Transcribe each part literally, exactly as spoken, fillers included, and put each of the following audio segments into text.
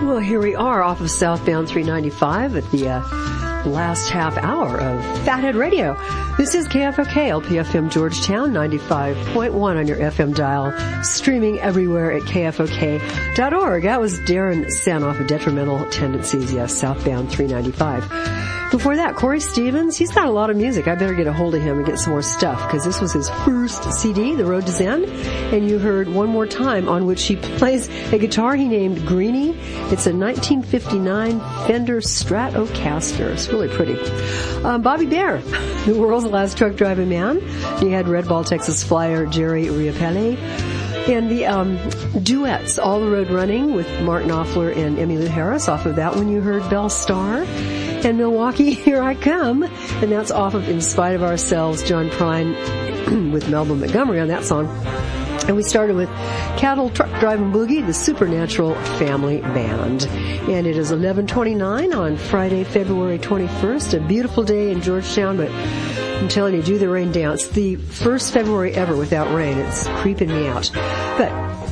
Well, here we are off of Southbound three ninety-five at the uh, last half hour of Fathead Radio. This is K F O K, L P F M Georgetown, ninety-five point one on your F M dial, streaming everywhere at K F O K dot org. That was Darren Sen off of Detrimental Tendencies, yes, Southbound three ninety-five. Before that, Corey Stevens, he's got a lot of music. I better get a hold of him and get some more stuff, because this was his first C D, The Road to Zen, and you heard One More Time, on which he plays a guitar he named Greenie. It's a nineteen fifty-nine Fender Stratocaster. It's really pretty. Um, Bobby Bear, the world's last truck driving man. He had Red Ball, Texas Flyer, Jerry Riopelle. And the um, duets, All the Road Running with Mark Knopfler and Emmylou Harris. Off of that one you heard Belle Starr. And Milwaukee, Here I Come. And that's off of In Spite of Ourselves, John Prine with Melba Montgomery on that song. And we started with Cattle Truck Driving Boogie, the Supernatural Family Band. And it is eleven twenty-nine on Friday, February twenty-first. A beautiful day in Georgetown, but I'm telling you, do the rain dance. The first February ever without rain. It's creeping me out. But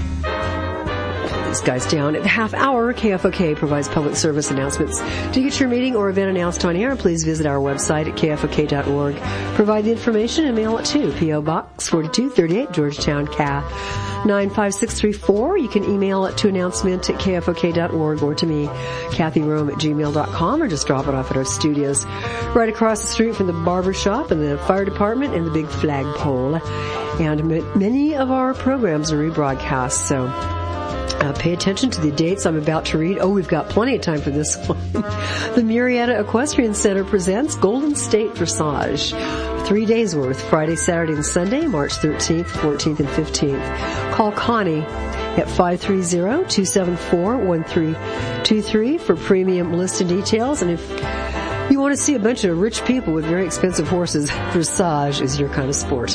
these guys down at the half hour, K F O K provides public service announcements. To get your meeting or event announced on air, please visit our website at K F O K dot org. Provide the information and mail it to P O Box forty-two thirty-eight, Georgetown, C A nine five six three four. You can email it to announcement at K F O K dot org or to me, Kathy Rome at gmail dot com, or just drop it off at our studios right across the street from the barber shop and the fire department and the big flagpole. And many of our programs are rebroadcast, so Uh, pay attention to the dates I'm about to read. Oh, we've got plenty of time for this one. The Murrieta Equestrian Center presents Golden State Dressage. Three days worth, Friday, Saturday, and Sunday, March thirteenth, fourteenth, and fifteenth. Call Connie at five three zero, two seven four, one three two three for premium list and details. And if you want to see a bunch of rich people with very expensive horses, dressage is your kind of sport.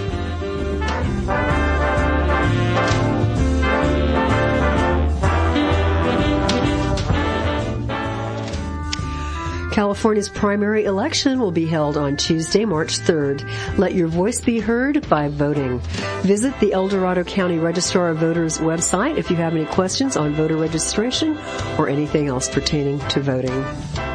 California's primary election will be held on Tuesday, March third. Let your voice be heard by voting. Visit the El Dorado County Registrar of Voters website if you have any questions on voter registration or anything else pertaining to voting.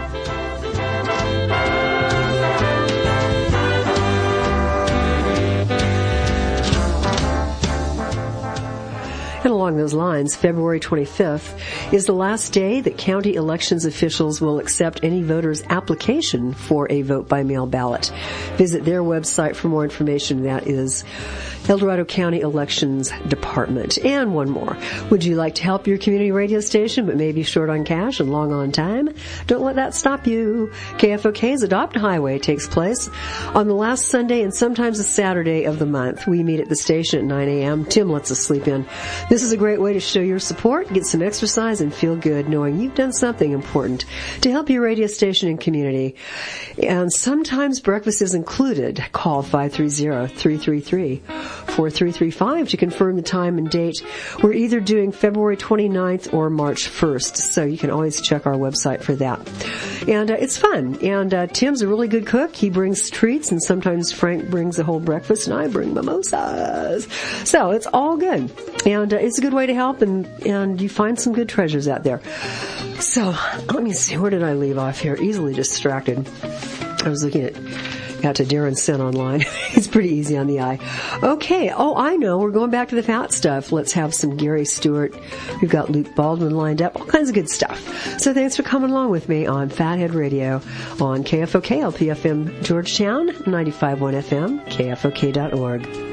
And along those lines, February twenty-fifth is the last day that county elections officials will accept any voter's application for a vote-by-mail ballot. Visit their website for more information. That is El Dorado County Elections Department. And one more. Would you like to help your community radio station but maybe short on cash and long on time? Don't let that stop you. K F O K's Adopt a Highway takes place on the last Sunday and sometimes a Saturday of the month. We meet at the station at nine a.m. Tim lets us sleep in. This is a great way to show your support, get some exercise, and feel good knowing you've done something important to help your radio station and community. And sometimes breakfast is included. Call five three zero, three three three, four three three five to confirm the time and date. We're either doing February twenty-ninth or March first, so you can always check our website for that. And uh, it's fun. And uh, Tim's a really good cook. He brings treats, and sometimes Frank brings a whole breakfast, and I bring mimosas. So it's all good. And uh, it's a good way to help, and, and you find some good treasures out there. So let me see, where did I leave off here? Easily distracted. I was looking at got to Darren Sen online. It's pretty easy on the eye. Okay. Oh, I know. We're going back to the fat stuff. Let's have some Gary Stewart. We've got Luke Baldwin lined up. All kinds of good stuff. So thanks for coming along with me on Fathead Radio on K F O K, L P F M Georgetown, ninety-five point one F M, K F O K dot org.